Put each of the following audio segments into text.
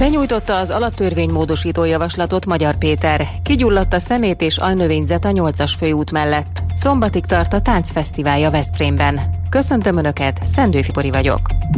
Benyújtotta az alaptörvénymódosító javaslatot Magyar Péter. Kigyulladt a szemét és ajnövényzet a 8-as főút mellett. Szombatig tart a táncfesztiválja Veszprémben. Köszöntöm Önöket, Szendő Fibori vagyok.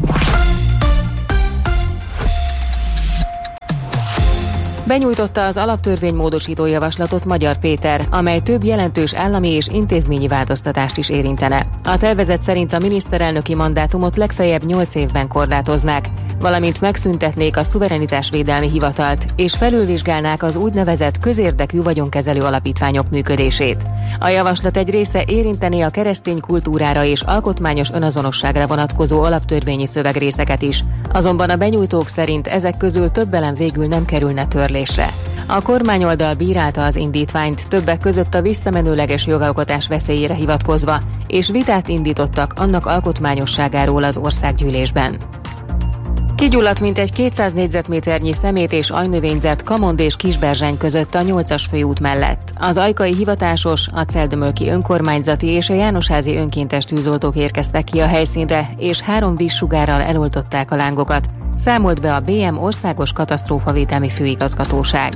Benyújtotta az alaptörvénymódosító javaslatot Magyar Péter, amely több jelentős állami és intézményi változtatást is érintene. A tervezet szerint a miniszterelnöki mandátumot legfeljebb 8 évben korlátoznák, valamint megszüntetnék a szuverenitásvédelmi hivatalt, és felülvizsgálnák az úgynevezett közérdekű vagyonkezelő alapítványok működését. A javaslat egy része érinteni a keresztény kultúrára és alkotmányos önazonosságra vonatkozó alaptörvényi szövegrészeket is, azonban a benyújtók szerint ezek közül több elem végül nem kerülne törlésre. A kormányoldal bírálta az indítványt, többek között a visszamenőleges jogalkotás veszélyére hivatkozva, és vitát indítottak annak alkotmányosságáról az országgyűlésben. Kigyulladt mintegy 200 négyzetméternyi szemét és ajnövényzet Kamond és Kisberzseny között a 8-as főút mellett. Az ajkai hivatásos, a Celldömölki önkormányzati és a Jánosházi önkéntes tűzoltók érkeztek ki a helyszínre, és 3 vízsugárral eloltották a lángokat, számolt be a BM Országos Katasztrófavédelmi Főigazgatóság.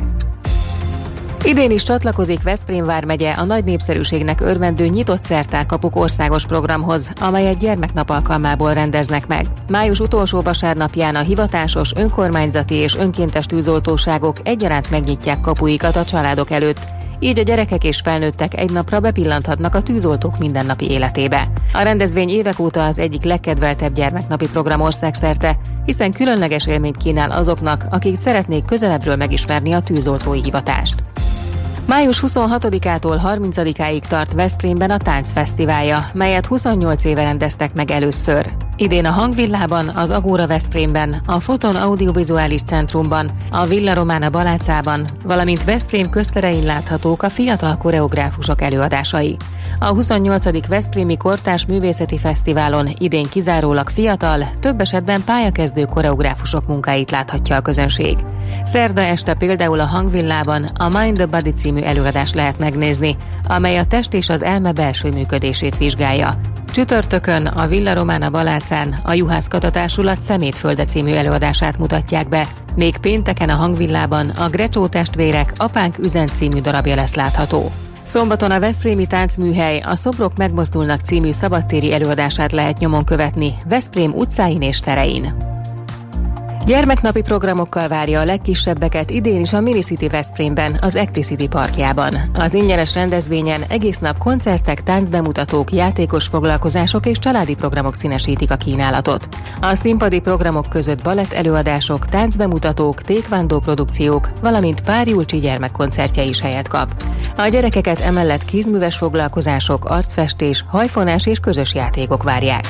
Idén is csatlakozik Veszprém vármegye a nagy népszerűségnek örvendő Nyitott Szertárkapuk országos programhoz, amelyet gyermeknap alkalmából rendeznek meg. Május utolsó vasárnapján a hivatásos, önkormányzati és önkéntes tűzoltóságok egyaránt megnyitják kapuikat a családok előtt, így a gyerekek és felnőttek egy napra bepillanthatnak a tűzoltók mindennapi életébe. A rendezvény évek óta az egyik legkedveltebb gyermeknapi program országszerte, hiszen különleges élményt kínál azoknak, akik szeretnék közelebbről megismerni a tűzoltói hivatást. Május 26-ától 30-áig tart Veszprémben a táncfesztiválja, melyet 28 éve rendeztek meg először. Idén a Hangvillában, az Agora Veszprémben, a Foton Audiovizuális Centrumban, a Villa Romana Balácában, valamint Veszprém közterein láthatók a fiatal koreográfusok előadásai. A 28. Veszprémi Kortárs Művészeti Fesztiválon idén kizárólag fiatal, több esetben pályakezdő koreográfusok munkáit láthatja a közönség. Szerda este például a Hangvillában a Mind the Body című előadást lehet megnézni, amely a test és az elme belső működését vizsgálja. Csütörtökön a Villa Romana Balácán a Juhász Kata Társulat Szemétfölde című előadását mutatják be, még pénteken a Hangvillában a Grecsó testvérek Apánk üzent című darabja lesz látható. Szombaton a Veszprémi Táncműhely a Szobrok megmozdulnak című szabadtéri előadását lehet nyomon követni Veszprém utcáin és terein. Gyermeknapi programokkal várja a legkisebbeket idén is a Minicity Veszprémben, az Acticity parkjában. Az ingyenes rendezvényen egész nap koncertek, táncbemutatók, játékos foglalkozások és családi programok színesítik a kínálatot. A színpadi programok között balett előadások, táncbemutatók, taekwondo produkciók, valamint Pár Julcsi gyermekkoncertje is helyet kap. A gyerekeket emellett kézműves foglalkozások, arcfestés, hajfonás és közös játékok várják.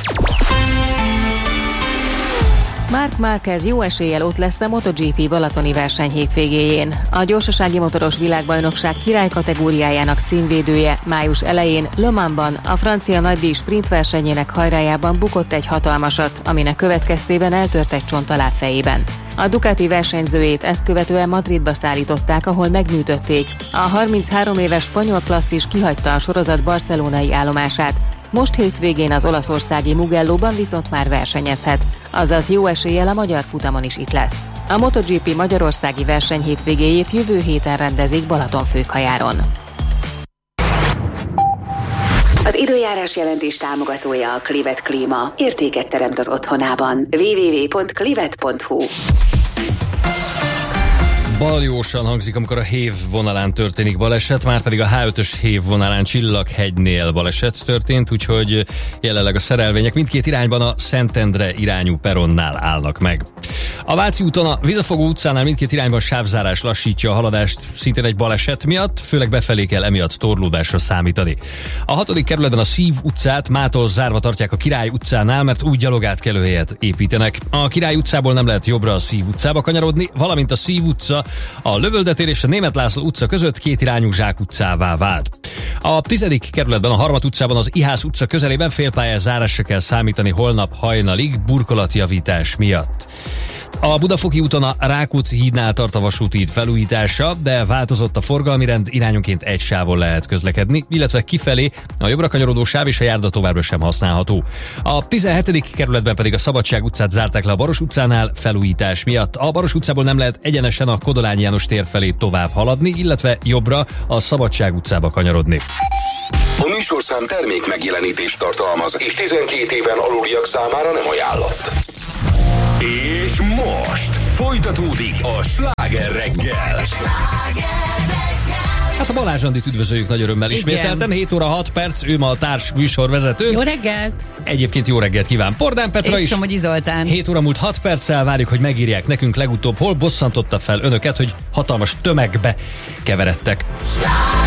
Marc Márquez jó eséllyel ott lesz a MotoGP balatoni verseny hétvégéjén. A gyorsasági motoros világbajnokság király kategóriájának címvédője május elején Le Mansban a francia nagydíj sprint versenyének hajrájában bukott egy hatalmasat, aminek következtében eltört egy csont a lábfejében. A Ducati versenyzőjét ezt követően Madridba szállították, ahol megműtötték. A 33 éves spanyol klasszis kihagyta a sorozat barcelonai állomását. Most hétvégén az olaszországi Mugellóban viszont már versenyezhet, azaz jó eséllyel a magyar futamon is itt lesz. A MotoGP magyarországi verseny hétvégéjét jövő héten rendezik Balatonfőkajáron. Az időjárás jelentés támogatója a Clivet Klíma. Értéket teremt az otthonában. www.clivet.hu. Baljósan hangzik, amikor a Hév vonalán történik baleset, márpedig a H5-ös Hév vonalán Csillaghegynél baleset történt, úgyhogy jelenleg a szerelvények mindkét irányban a Szentendre irányú peronnál állnak meg. A Váci úton a Vizafogó utcánál mindkét irányban sávzárás lassítja a haladást, szintén egy baleset miatt, főleg befelé kell emiatt torlódásra számítani. A 6. kerületben a Szív utcát mától zárva tartják a Király utcánál, mert új gyalogátkelőhelyet építenek. A Király utcából nem lehet jobbra a Szív utcába kanyarodni, valamint a Szív utca a Lövöldetér és a Németh László utca között kétirányú zsákutcává vált. A 10. kerületben a Harmat utcában az Ihász utca közelében félpályás zárásra kell számítani holnap hajnalig burkolatjavítás miatt. A Budafoki úton a Rákóczi hídnál tart a vasúti híd felújítása, de változott a forgalmi rend, irányonként egy sávon lehet közlekedni, illetve kifelé a jobbra kanyarodó sáv és a járda továbbra sem használható. A 17. kerületben pedig a Szabadság utcát zárták le a Baros utcánál felújítás miatt. A Baros utcából nem lehet egyenesen a Kodolányi János tér felé tovább haladni, illetve jobbra a Szabadság utcába kanyarodni. A műsorszám termék megjelenítést tartalmaz, és 12 éven aluliak számára nem ajánlott. És most folytatódik a Sláger reggel. Hát a Balázs Andit üdvözöljük nagy örömmel ismételten. 7 óra 6 perc, ő ma a társ műsorvezető. Jó reggelt! Egyébként jó reggelt kíván Pordán Petra és is. Somogyi Zoltán. 7 óra múlt 6 perccel, várjuk, hogy megírják nekünk legutóbb, hol bosszantotta fel önöket, hogy hatalmas tömegbe keveredtek.